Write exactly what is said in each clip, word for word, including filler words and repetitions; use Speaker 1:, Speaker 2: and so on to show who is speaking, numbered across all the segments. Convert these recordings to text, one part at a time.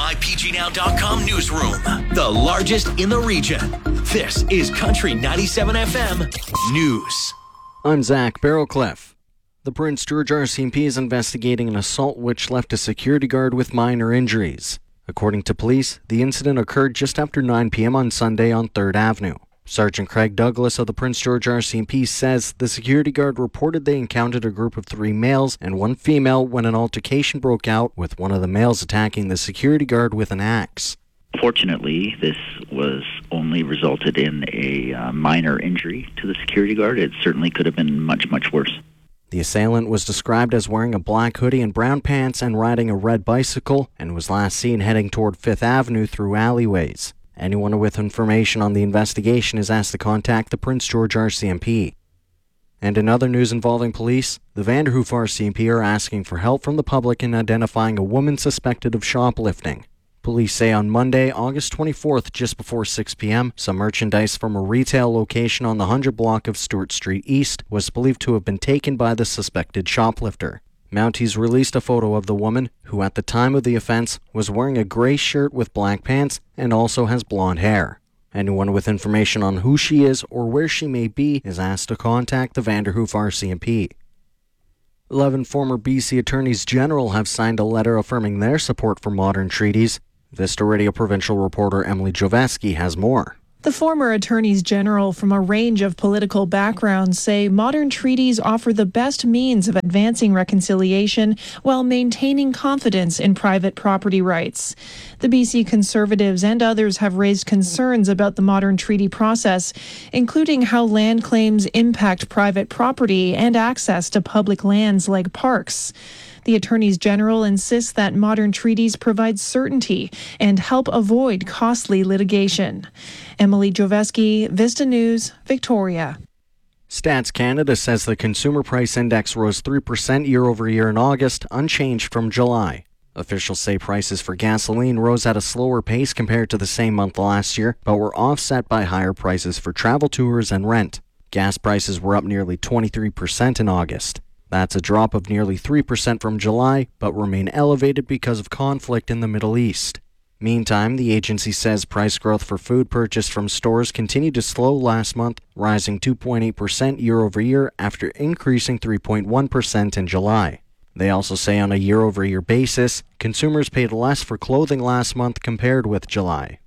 Speaker 1: my p g now dot com newsroom, the largest in the region. This is Country ninety-seven F M News.
Speaker 2: I'm Zach Barrowcliff. The Prince George R C M P is investigating an assault which left a security guard with minor injuries. According to police, the incident occurred just after nine p.m. on Sunday on third Avenue. Sergeant Craig Douglas of the Prince George R C M P says the security guard reported they encountered a group of three males and one female when an altercation broke out, with one of the males attacking the security guard with an axe.
Speaker 3: Fortunately, this was only resulted in a uh, minor injury to the security guard. It certainly could have been much, much worse.
Speaker 2: The assailant was described as wearing a black hoodie and brown pants and riding a red bicycle, and was last seen heading toward Fifth Avenue through alleyways. Anyone with information on the investigation is asked to contact the Prince George R C M P. And in other news involving police, the Vanderhoof R C M P are asking for help from the public in identifying a woman suspected of shoplifting. Police say on Monday, August twenty-fourth, just before six p.m., some merchandise from a retail location on the one hundred block of Stewart Street East was believed to have been taken by the suspected shoplifter. Mounties released a photo of the woman, who at the time of the offense was wearing a gray shirt with black pants and also has blonde hair. Anyone with information on who she is or where she may be is asked to contact the Vanderhoof R C M P. Eleven former B C Attorneys General have signed a letter affirming their support for modern treaties. Vista Radio provincial reporter Emily Joveski has more.
Speaker 4: The former attorneys general from a range of political backgrounds say modern treaties offer the best means of advancing reconciliation while maintaining confidence in private property rights. The B C Conservatives and others have raised concerns about the modern treaty process, including how land claims impact private property and access to public lands like parks. The attorneys general insists that modern treaties provide certainty and help avoid costly litigation. Emily Joveski, Vista News, Victoria.
Speaker 2: Stats Canada says the Consumer Price Index rose three percent year over year in August, unchanged from July. Officials say prices for gasoline rose at a slower pace compared to the same month last year, but were offset by higher prices for travel tours and rent. Gas prices were up nearly twenty-three percent in August. That's a drop of nearly three percent from July, but remain elevated because of conflict in the Middle East. Meantime, the agency says price growth for food purchased from stores continued to slow last month, rising two point eight percent year over year after increasing three point one percent in July. They also say on a year over year basis, consumers paid less for clothing last month compared with July.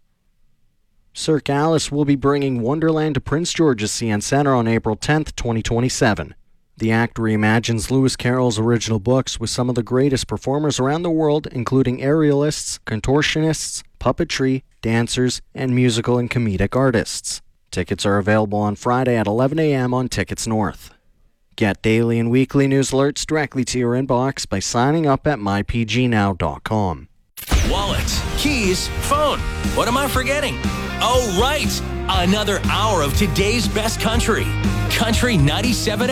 Speaker 2: Cirque Alice will be bringing Wonderland to Prince George's C N Centre on April tenth, twenty twenty-seven. The act reimagines Lewis Carroll's original books with some of the greatest performers around the world, including aerialists, contortionists, puppetry, dancers, and musical and comedic artists. Tickets are available on Friday at eleven a.m. on Tickets North. Get daily and weekly news alerts directly to your inbox by signing up at my p g now dot com.
Speaker 1: Wallet, keys, phone. What am I forgetting? Oh, right. Another hour of today's best country. Country ninety-seven